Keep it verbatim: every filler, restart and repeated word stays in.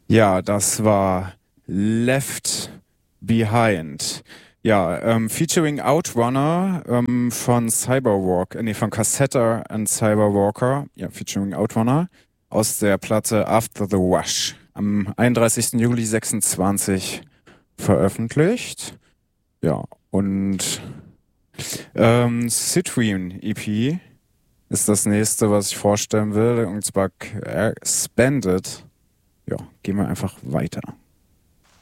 Ja, das war Left Behind. Ja, ähm, featuring Outrunner ähm, von Cyberwalk, äh, nee, von Cassetta and Cyberwalker. Ja, featuring Outrunner aus der Platte After the Wash. Am einunddreißigsten Juli sechsundzwanzig veröffentlicht. Ja, und ähm, Citrine E P ist das nächste, was ich vorstellen will. Und zwar äh, Spended. Ja, gehen wir einfach weiter.